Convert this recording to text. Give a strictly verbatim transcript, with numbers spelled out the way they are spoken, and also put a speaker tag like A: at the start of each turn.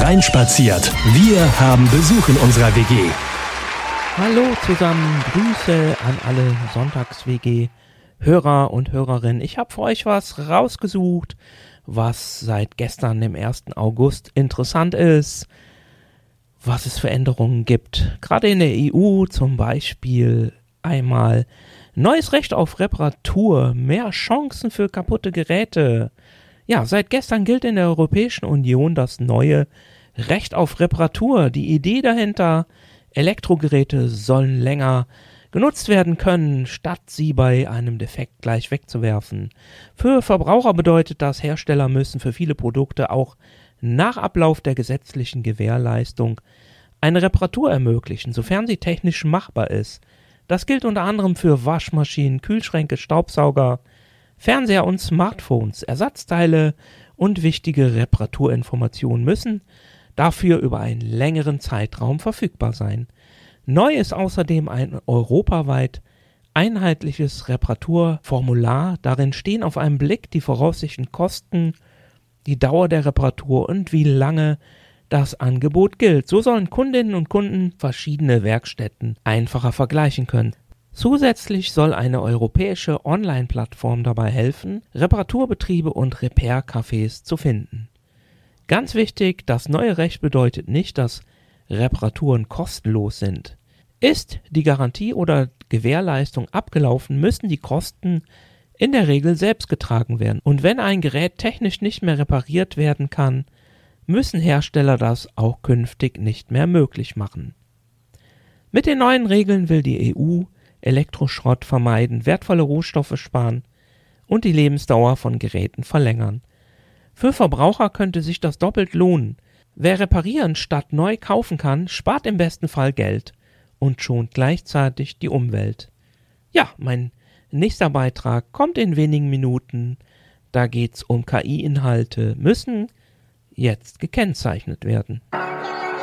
A: Hereinspaziert. Wir haben Besuch in unserer W G.
B: Hallo zusammen, Grüße an alle Sonntags-W G-Hörer und Hörerinnen. Ich habe für euch was rausgesucht, was seit gestern, dem ersten August, interessant ist, was es für Änderungen gibt. Gerade in der E U zum Beispiel einmal neues Recht auf Reparatur, mehr Chancen für kaputte Geräte. Ja, seit gestern gilt in der Europäischen Union das neue Recht auf Reparatur. Die Idee dahinter: Elektrogeräte sollen länger genutzt werden können, statt sie bei einem Defekt gleich wegzuwerfen. Für Verbraucher bedeutet das, Hersteller müssen für viele Produkte auch nach Ablauf der gesetzlichen Gewährleistung eine Reparatur ermöglichen, sofern sie technisch machbar ist. Das gilt unter anderem für Waschmaschinen, Kühlschränke, Staubsauger, Fernseher und Smartphones. Ersatzteile und wichtige Reparaturinformationen müssen dafür über einen längeren Zeitraum verfügbar sein. Neu ist außerdem ein europaweit einheitliches Reparaturformular. Darin stehen auf einen Blick die voraussichtlichen Kosten, die Dauer der Reparatur und wie lange das Angebot gilt. So sollen Kundinnen und Kunden verschiedene Werkstätten einfacher vergleichen können. Zusätzlich soll eine europäische Online-Plattform dabei helfen, Reparaturbetriebe und Repair-Cafés zu finden. Ganz wichtig, das neue Recht bedeutet nicht, dass Reparaturen kostenlos sind. Ist die Garantie oder Gewährleistung abgelaufen, müssen die Kosten in der Regel selbst getragen werden. Und wenn ein Gerät technisch nicht mehr repariert werden kann, müssen Hersteller das auch künftig nicht mehr möglich machen. Mit den neuen Regeln will die E U Elektroschrott vermeiden, wertvolle Rohstoffe sparen und die Lebensdauer von Geräten verlängern. Für Verbraucher könnte sich das doppelt lohnen. Wer reparieren statt neu kaufen kann, spart im besten Fall Geld und schont gleichzeitig die Umwelt. Ja, mein nächster Beitrag kommt in wenigen Minuten. Da geht's um K I-Inhalte, müssen jetzt gekennzeichnet werden.